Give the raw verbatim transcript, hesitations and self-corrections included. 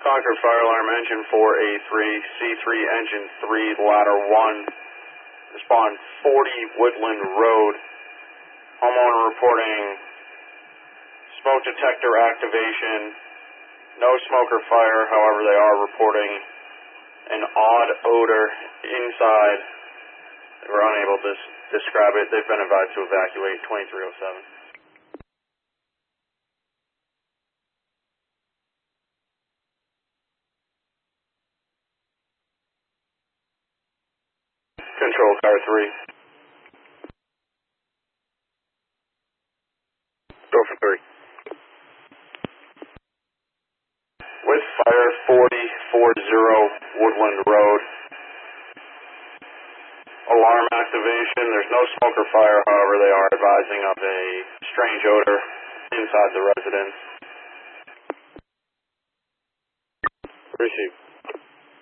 Concord Fire Alarm Engine four A three, C three Engine three, Ladder one. Respond forty Woodland Road. Homeowner reporting smoke detector activation. No smoke or fire, however they are reporting an odd odor inside. They were unable to describe it. They've been advised to evacuate twenty-three oh seven. Control car three. Go for three. With fire, forty forty Woodland Road. Alarm activation. There's no smoke or fire, however they are advising of a strange odor inside the residence. Receive.